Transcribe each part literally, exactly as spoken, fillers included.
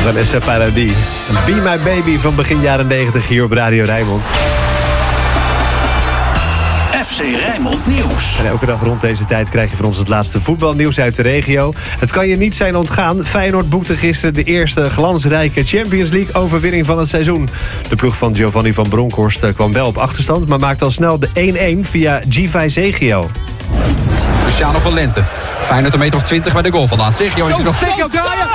Vanessa Paradis. Be My Baby van begin jaren negentig hier op Radio Rijnmond. F C Rijnmond Nieuws. En elke dag rond deze tijd krijg je van ons het laatste voetbalnieuws uit de regio. Het kan je niet zijn ontgaan. Feyenoord boekte gisteren de eerste glansrijke Champions League overwinning van het seizoen. De ploeg van Giovanni van Bronckhorst kwam wel op achterstand, maar maakte al snel de één-één via Givay Zegio. Luciano Valente. Feyenoord een meter of twintig bij de goal vandaan. Sergio is nog Sergio draaien.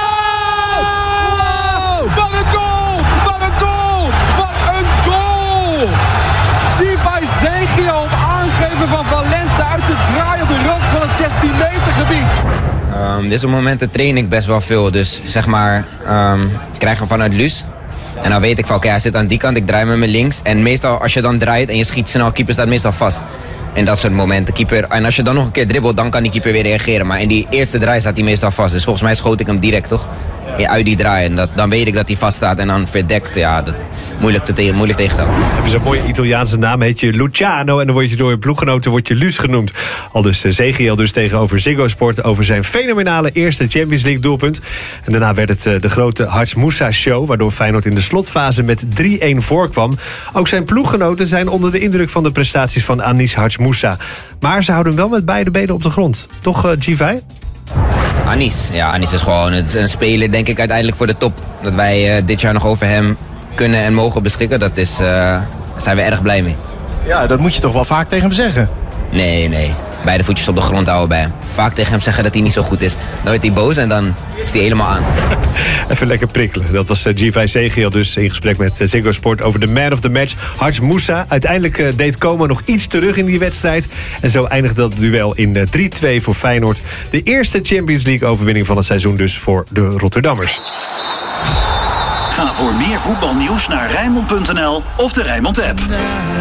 Wat een goal! Wat een goal! Wat een goal! Givay Zegio op aangeven van Valente uit de draai op de rand van het zestien meter gebied. Um, dit soort momenten train ik best wel veel. Dus zeg maar, um, ik krijg hem vanuit Luus. En dan weet ik van, oké, okay, hij zit aan die kant, ik draai met mijn links. En meestal als je dan draait en je schiet snel, keeper staat meestal vast. En dat soort momenten. Keeper, en als je dan nog een keer dribbelt, dan kan die keeper weer reageren. Maar in die eerste draai staat hij meestal vast. Dus volgens mij schoot ik hem direct, toch? Ja, uit die draai. En dat, dan weet ik dat hij vast staat. En dan verdekt, ja, dat moeilijk, te tegen, moeilijk tegen te houden. Heb je zo'n mooie Italiaanse naam, heet je Luciano. En dan word je door je ploeggenoten word je Luus genoemd. Al dus uh, Zegio dus tegenover Ziggo Sport over zijn fenomenale eerste Champions League doelpunt. En daarna werd het uh, de grote Hadj Moussa show, waardoor Feyenoord in de slotfase met drie-één voorkwam. Ook zijn ploeggenoten zijn onder de indruk van de prestaties van Anis Hadj Moussa. Maar ze houden wel met beide benen op de grond. Toch, uh, Givay? Anis, ja, Anis is gewoon een speler, denk ik, uiteindelijk voor de top. Dat wij uh, dit jaar nog over hem kunnen en mogen beschikken, dat is, uh, daar zijn we erg blij mee. Ja, dat moet je toch wel vaak tegen hem zeggen? Nee, nee. Beide voetjes op de grond houden bij hem. Vaak tegen hem zeggen dat hij niet zo goed is. Dan wordt hij boos en dan is hij helemaal aan. Even lekker prikkelen. Dat was uh, Givay Zegio dus in gesprek met uh, Ziggo Sport over de man of the match. Hadj Moussa. Uiteindelijk uh, deed Como nog iets terug in die wedstrijd. En zo eindigde dat duel in uh, drie-twee voor Feyenoord. De eerste Champions League overwinning van het seizoen dus voor de Rotterdammers. Ga voor meer voetbalnieuws naar Rijnmond punt n l of de Rijnmond app.